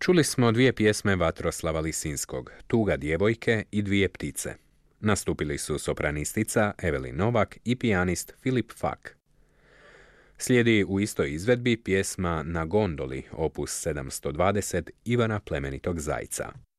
Čuli smo dvije pjesme Vatroslava Lisinskog, Tuga djevojke i Dvije ptice. Nastupili su sopranistica Evelin Novak i pijanist Filip Fak. Slijedi u istoj izvedbi pjesma Na gondoli, opus 720 Ivana Plemenitog Zajca.